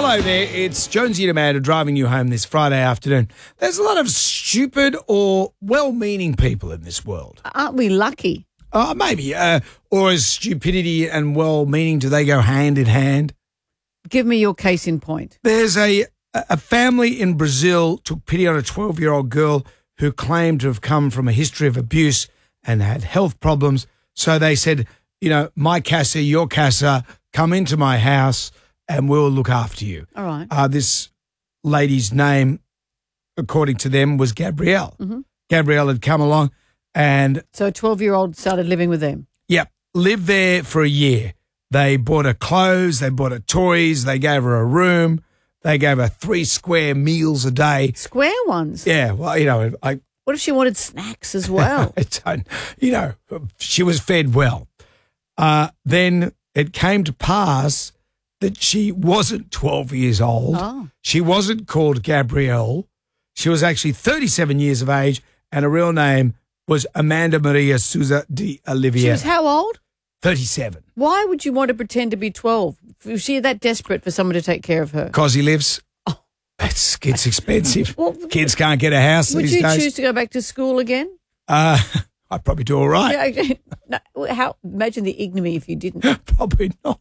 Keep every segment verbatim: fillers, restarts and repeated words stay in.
Hello there, it's Jonesy and Amanda driving you home this Friday afternoon. There's a lot of stupid or well-meaning people in this world. Aren't we lucky? Uh, maybe. Uh, or is stupidity and well-meaning, do they go hand in hand? Give me your case in point. There's a, a family in Brazil took pity on a twelve-year-old girl who claimed to have come from a history of abuse and had health problems. So they said, you know, my casa, your casa, come into my house and we'll look after you. All right. Uh, this lady's name, according to them, was Gabrielle. Mm-hmm. Gabrielle had come along and... So a twelve-year-old started living with them? Yep, lived there for a year. They bought her clothes, they bought her toys, they gave her a room, they gave her three square meals a day. Square ones? Yeah, well, you know, I... What if she wanted snacks as well? I don't, you know, she was fed well. Uh, then it came to pass that she wasn't twelve years old. Oh. She wasn't called Gabrielle. She was actually thirty-seven years of age, and her real name was Amanda Maria Souza de Oliveira. She was how old? thirty-seven. Why would you want to pretend to be twelve? Was she that desperate for someone to take care of her? Because he lives. Oh. It's, it's expensive. Well, Kids can't get a house would these you days. choose to go back to school again? Uh, I'd probably do all right. Yeah, no, how, imagine the ignominy if you didn't. Probably not.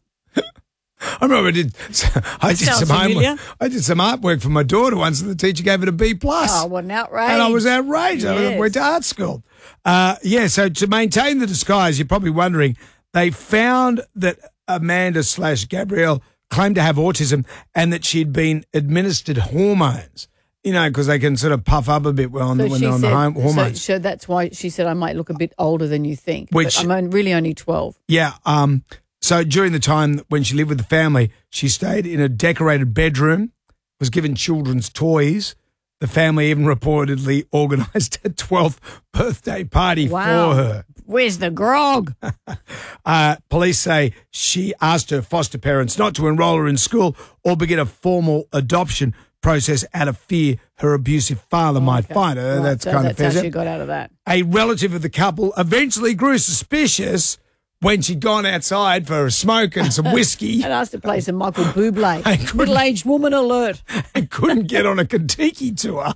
I remember I did. I did Sounds some familiar. homework. I did some artwork for my daughter once, and the teacher gave it a B plus. Oh, what an outrage! And I was outraged. I Yes. went to art school. Uh, yeah. So to maintain the disguise, you're probably wondering, they found that Amanda slash Gabrielle claimed to have autism and that she'd been administered hormones. You know, because they can sort of puff up a bit when, So when she they're on said, the home, hormones. So, so that's why she said I might look a bit older than you think. Which- but I'm on- really only twelve. Yeah. Um. So during the time when she lived with the family, she stayed in a decorated bedroom, was given children's toys. The family even reportedly organised a twelfth birthday party Wow. for her. Where's the grog? Uh, police say she asked her foster parents not to enrol her in school or begin a formal adoption process out of fear her abusive father might Okay. find her. Right, That's so kind that's of how fair. she got out of that. A relative of the couple eventually grew suspicious when she'd gone outside for a smoke and some whiskey And asked to play some Michael Bublé. I couldn't- Middle-aged woman alert. and couldn't get on a Kentucky tour.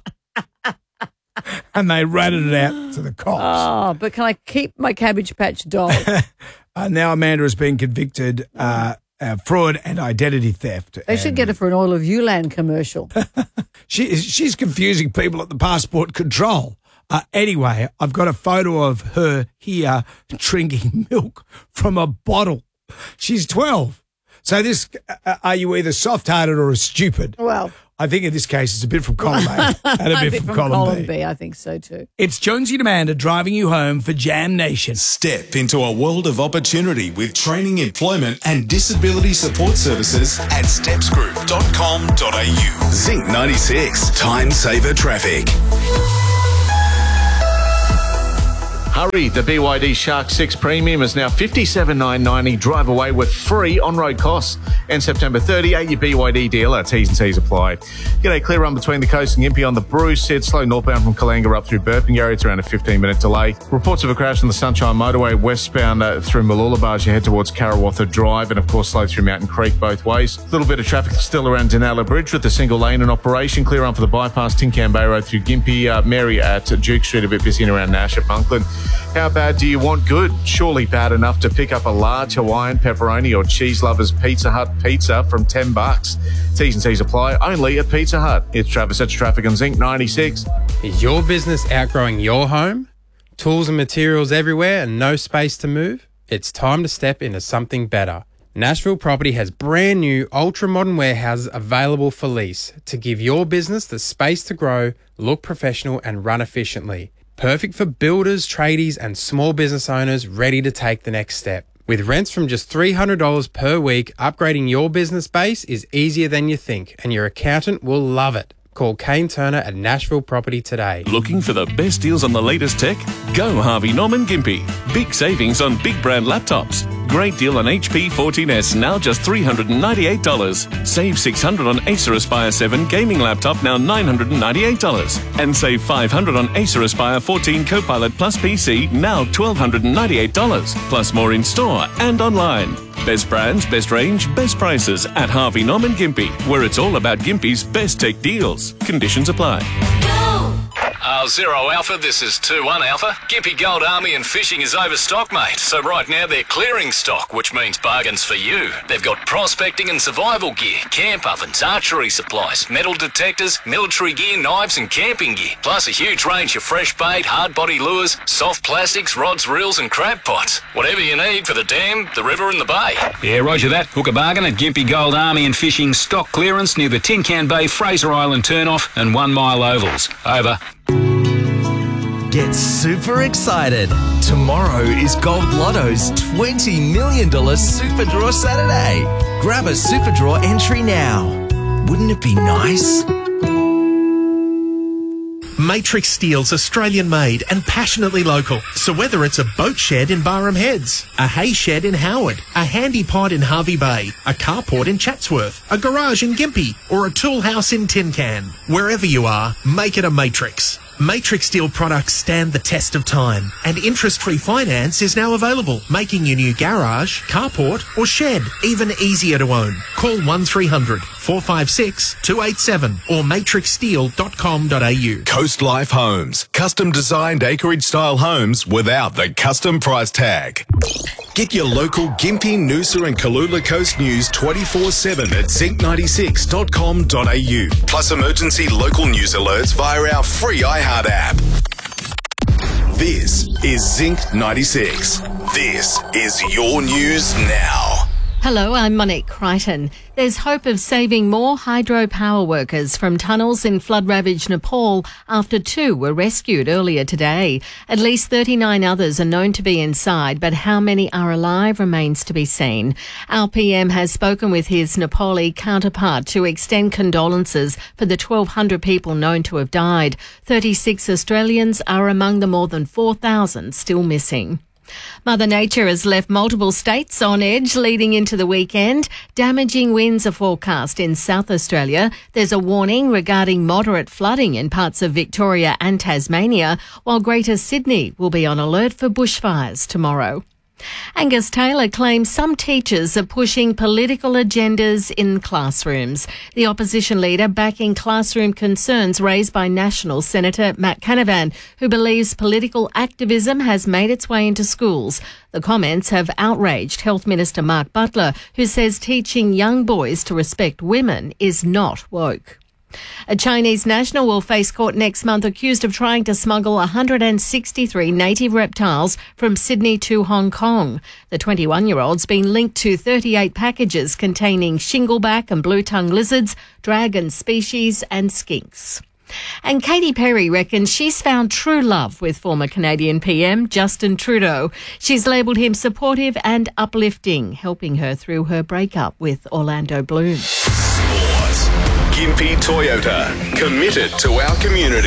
And they ratted it out to the cops. Oh, but can I keep my Cabbage Patch doll? Uh, now Amanda has been convicted uh, uh, fraud and identity theft. They should get her for an Oil of Ulan commercial. She, she's confusing people at the passport control. Uh, anyway, I've got a photo of her here drinking milk from a bottle. She's twelve. So this, uh, are you either soft-hearted or stupid? Well, I think in this case it's a bit from column A and a I bit think from, from column, B. B. I think so too. It's Jonesy and Amanda driving you home for Jam Nation. Step into a world of opportunity with training, employment and disability support services at steps group dot com dot a u. Zinc ninety-six, Time Saver Traffic. Hurry, the B Y D Shark six Premium is now fifty-seven thousand nine hundred ninety dollars. Drive away with free on-road costs. And September thirtieth at your B Y D dealer. T's and C's apply. Get a clear run between the coast and Gympie on the Bruce. It's slow northbound from Kalanga up through Burpengary. It's around a fifteen-minute delay. Reports of a crash on the Sunshine Motorway westbound uh, through Mooloolaba as you head towards Karawatha Drive. And, of course, slow through Mountain Creek both ways. A little bit of traffic still around Denala Bridge with a single lane in operation. Clear run for the bypass, Tincan Bay Road through Gympie. Uh, Mary at Duke Street a bit busy and around Nash at Bunkland. How bad do you want good? Surely bad enough to pick up a large Hawaiian pepperoni or cheese lovers Pizza Hut pizza from ten bucks. T's and C's apply only at Pizza Hut. It's Travis at Traffic on Zinc ninety-six. Is your business outgrowing your home? Tools and materials everywhere and no space to move? It's time to step into something better. Nashville Property has brand new ultra-modern warehouses available for lease to give your business the space to grow, look professional and run efficiently. Perfect for builders, tradies and small business owners ready to take the next step. With rents from just three hundred dollars per week, upgrading your business base is easier than you think and your accountant will love it. Call Kane Turner at Nashville Property today. Looking for the best deals on the latest tech? Go Harvey Norman Gympie. Big savings on big brand laptops. Great deal on H P fourteen S, now just three hundred ninety-eight dollars. Save six hundred dollars on Acer Aspire seven gaming laptop, now nine hundred ninety-eight dollars. And save five hundred dollars on Acer Aspire fourteen Copilot Plus P C, now one thousand two hundred ninety-eight dollars. Plus more in store and online. Best brands, best range, best prices at Harvey Norman Gympie, where it's all about Gympie's best tech deals. Conditions apply. Uh, Zero Alpha, this is two one Alpha. Gympie Gold Army and Fishing is overstocked, mate. So right now they're clearing stock, which means bargains for you. They've got prospecting and survival gear, camp ovens, archery supplies, metal detectors, military gear, knives and camping gear. Plus a huge range of fresh bait, hard body lures, soft plastics, rods, reels and crab pots. Whatever you need for the dam, the river and the bay. Yeah, roger that. Hook a bargain at Gympie Gold Army and Fishing stock clearance near the Tin Can Bay, Fraser Island turnoff and One Mile Ovals. Over. Get super excited. Tomorrow is Gold Lotto's twenty million dollars Super Draw Saturday. Grab a Super Draw entry now. Wouldn't it be nice? Matrix Steel's Australian made and passionately local. So whether it's a boat shed in Barham Heads, a hay shed in Howard, a handy pod in Harvey Bay, a carport in Chatsworth, a garage in Gympie, or a tool house in Tin Can, wherever you are, make it a Matrix. Matrix Steel products stand the test of time, and interest-free finance is now available, making your new garage, carport or shed even easier to own. Call one three hundred, four five six, two eight seven or matrix steel dot com dot a u. Coast Life Homes. Custom designed acreage style homes without the custom price tag. Get your local Gympie, Noosa and Kalula Coast news twenty-four seven at zinc ninety-six dot com dot a u. Plus emergency local news alerts via our free iHeart app. This is Zinc ninety-six. This is your news now. Hello, I'm Monique Crichton. There's hope of saving more hydropower workers from tunnels in flood-ravaged Nepal after two were rescued earlier today. At least thirty-nine others are known to be inside, but how many are alive remains to be seen. Our P M has spoken with his Nepali counterpart to extend condolences for the twelve hundred people known to have died. thirty-six Australians are among the more than four thousand still missing. Mother Nature has left multiple states on edge leading into the weekend. Damaging winds are forecast in South Australia. There's a warning regarding moderate flooding in parts of Victoria and Tasmania, while Greater Sydney will be on alert for bushfires tomorrow. Angus Taylor claims some teachers are pushing political agendas in classrooms. The opposition leader backing classroom concerns raised by National Senator Matt Canavan, who believes political activism has made its way into schools. The comments have outraged Health Minister Mark Butler, who says teaching young boys to respect women is not woke. A Chinese national will face court next month accused of trying to smuggle one hundred sixty-three native reptiles from Sydney to Hong Kong. The twenty-one-year-old's been linked to thirty-eight packages containing shingleback and blue-tongue lizards, dragon species and skinks. And Katy Perry reckons she's found true love with former Canadian P M Justin Trudeau. She's labelled him supportive and uplifting, helping her through her breakup with Orlando Bloom. Gympie Toyota, committed to our community.